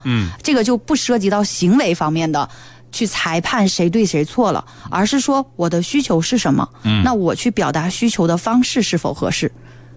这个就不涉及到行为方面的去裁判谁对谁错了，而是说我的需求是什么，那我去表达需求的方式是否合适，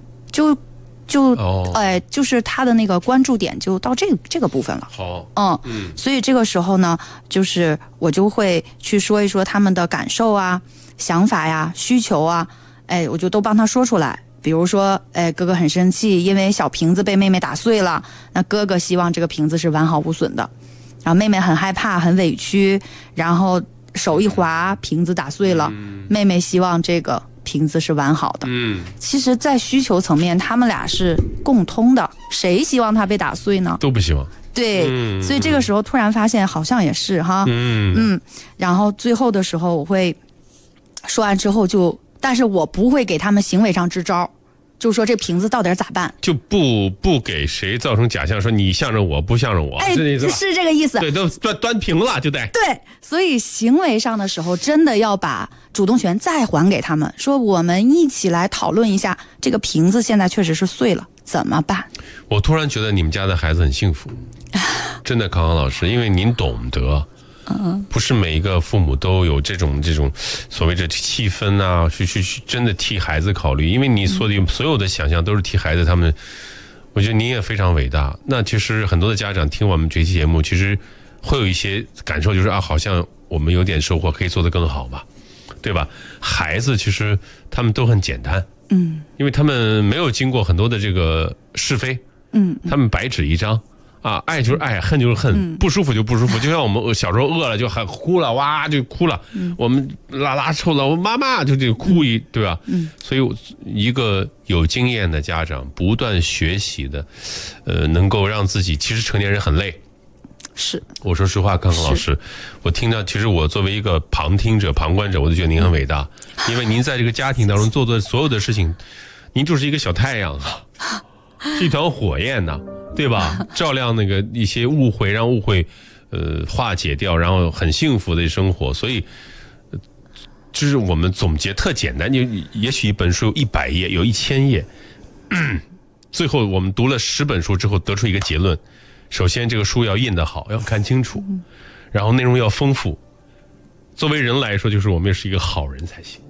就是他的那个关注点就到这个部分了。 好， 所以这个时候呢，就是我就会去说一说他们的感受啊、想法呀、需求啊，我就都帮他说出来。比如说，哥哥很生气，因为小瓶子被妹妹打碎了，那哥哥希望这个瓶子是完好无损的，然后妹妹很害怕、很委屈，然后手一滑，瓶子打碎了，妹妹希望这个瓶子是完好的。其实在需求层面他们俩是共通的，谁希望它被打碎呢？ 都不希望。 对，所以这个时候突然发现好像也是哈。然后最后的时候我会说完之后但是我不会给他们行为上支招，就说这瓶子到底咋办， 就不给谁造成假象，说你向着我不向着我， 是这个意思。 对，都端平了就得。 对，所以行为上的时候真的要把主动权再还给他们，说我们一起来讨论一下，这个瓶子现在确实是碎了，怎么办？ 我突然觉得你们家的孩子很幸福，真的，康康老师，因为您懂得。不是每一个父母都有这种所谓的气氛啊，去真的替孩子考虑，因为你所有的想象都是替孩子他们，我觉得您也非常伟大。那其实很多的家长听我们这期节目，其实会有一些感受，就是好像我们有点收获，可以做得更好吧，对吧？孩子其实他们都很简单，因为他们没有经过很多的这个是非，他们白纸一张。爱就是爱，恨就是恨，不舒服就不舒服。就像我们小时候饿了就喊哭了，哇就哭了。我们拉臭了，我妈妈就哭对吧？所以一个有经验的家长，不断学习的，能够让自己，其实成年人很累。 是， 我说实话，康康老师，我听到，其实我作为一个旁听者、旁观者，我都觉得您很伟大，因为您在这个家庭当中做的所有的事情，您就是一个小太阳啊，是一团火焰呐。对吧？照亮那个一些误会，让误会化解掉，然后很幸福的生活。所以就是我们总结特简单，也许一本书有100页，有1000页，最后我们读了10本书之后得出一个结论：首先这个书要印得好，要看清楚，然后内容要丰富。作为人来说，就是我们也是一个好人才行。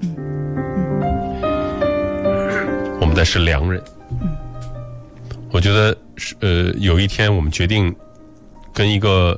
我们是良人。我觉得有一天我们决定跟一个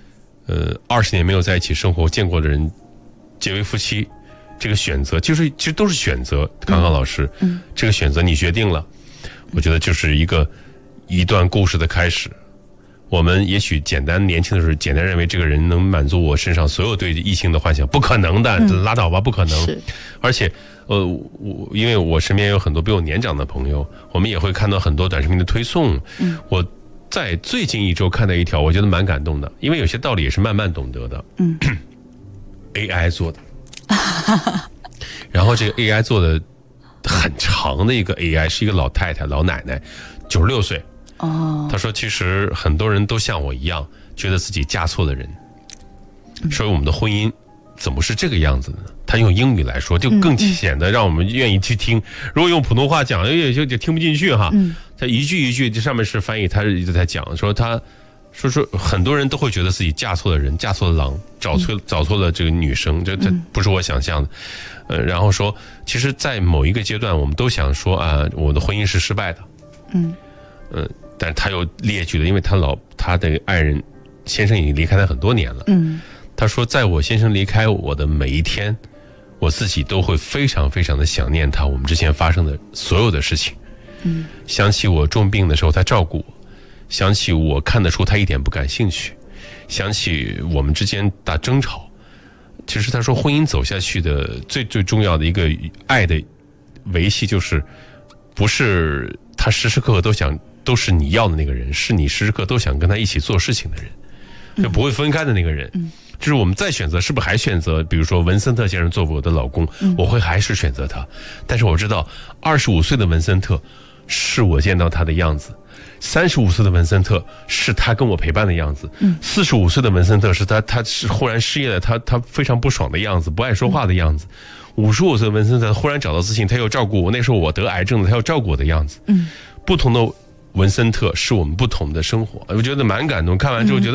20年没有在一起生活见过的人结为夫妻，这个选择其实都是选择。康康老师，这个选择你决定了，我觉得就是一段故事的开始。我们也许年轻的时候简单认为这个人能满足我身上所有对异性的幻想，不可能的，拉倒吧，不可能。而且因为我身边有很多比我年长的朋友，我们也会看到很多短视频的推送。我在最近1周看到一条，我觉得蛮感动的，因为有些道理也是慢慢懂得的。AI 做的，然后这个 AI 做的很长的一个 AI 是一个老太太、老奶奶，96岁。他说其实很多人都像我一样觉得自己嫁错了人，所以我们的婚姻怎么是这个样子的呢？他用英语来说就更显得让我们愿意去听，如果用普通话讲就听不进去哈。他一句一句，这上面是翻译，他一直在讲说很多人都会觉得自己嫁错了人，嫁错了郎，找错了这个女生，这不是我想象的。然后说其实在某一个阶段我们都想说我的婚姻是失败的。但是他又列举了，因为他的爱人先生已经离开他很多年了。他说在我先生离开我的每一天，我自己都会非常非常的想念他，我们之前发生的所有的事情。想起我重病的时候他照顾我，想起我看得出他一点不感兴趣，想起我们之间打争吵。其实他说婚姻走下去的最重要的一个爱的维系，就是不是他时时刻刻都是你要的那个人，是你时时刻刻都想跟他一起做事情的人，就不会分开的那个人。就是我们再选择，是不是还选择比如说文森特先生作为我的老公，我会还是选择他。但是我知道25岁的文森特是我见到他的样子，35岁的文森特是他跟我陪伴的样子，45岁的文森特是他是忽然失业了，他非常不爽的样子，不爱说话的样子。55岁的文森特忽然找到自信，他又照顾我，那时候我得癌症了，他要照顾我的样子。不同的文森特是我们不同的生活，我觉得蛮感动。看完之后觉得。